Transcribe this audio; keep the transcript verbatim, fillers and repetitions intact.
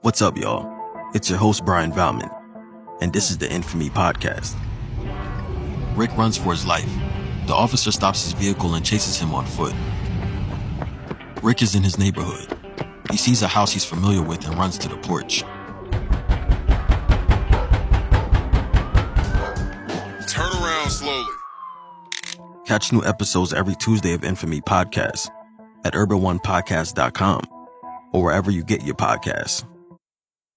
What's up, y'all? It's your host, Brian Valman, and this is the Infamy Podcast. Rick runs for his life. The officer stops his vehicle and chases him on foot. Rick is in his neighborhood. He sees a house he's familiar with and runs to the porch. Turn around slowly. Catch new episodes every Tuesday of Infamy Podcast at urban one podcast dot com or wherever you get your podcasts.